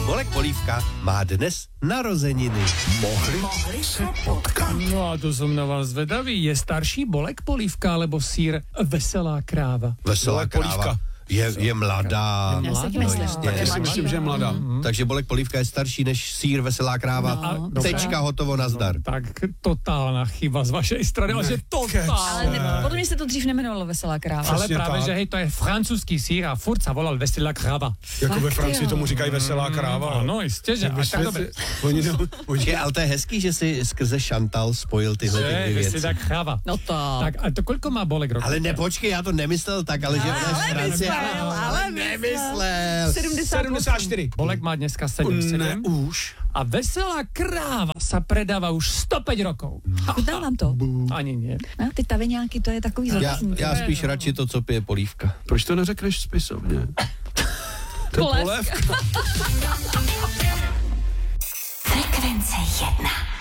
Bolek Polívka má dnes narozeniny. Mohli se potkat. No a to som na vás zvedavý. Je starší Bolek Polívka alebo sír Veselá kráva? Veselá kráva. Je mladá. Já si taky myslím. Taky si myslím, že je mladá. Takže Bolek Polívka je starší než sýr Veselá kráva. No, Tečka, hotovo, nazdar. Tak totálna chyba z vašej strany, ale že totálna. Ale podle mě se to dřív nemenovalo Veselá kráva. Ale Přesně práve, tak. že hej, to je francúzsky sír a furt sa volal Veselá kráva. Jako ve Fakt Francii jo. tomu říkají veselá kráva. Ano, jistě, že. A tak dobre. Je, ale to je hezký, že si skrze Chantal spojil tyhle ty dvě věci. Veselá kráva. No to. Tak a to koľko má Bolek rokov? Ale nepočkej, já to nemyslel tak, ale že ona je z Francie. Ale nemyslel. 74. Bolek má dneska 7. Ne, už. A Veselá kráva sa predáva už 105 rokov. Chutná vám to? Ani nie. No, ty taveňáky, to je takový zlatý. Já spíš radši to, co pije Polívka. Proč to neřekneš spisovně? To je Polévka. polévka. Frekvence 1.